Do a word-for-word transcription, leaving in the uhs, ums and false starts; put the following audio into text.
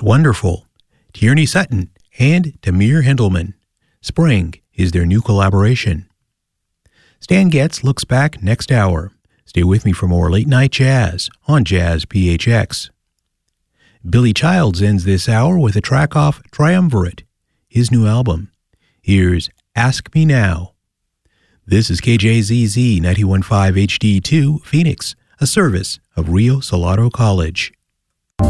Just Wonderful, Tierney Sutton, and Tamir Hendelman. Spring is their new collaboration. Stan Getz looks back next hour. Stay with me for more late night jazz on Jazz P H X. Billy Childs ends this hour with a track off Triumvirate, his new album. Here's Ask Me Now. This is K J Z Z ninety-one point five H D two, Phoenix, a service of Rio Salado College.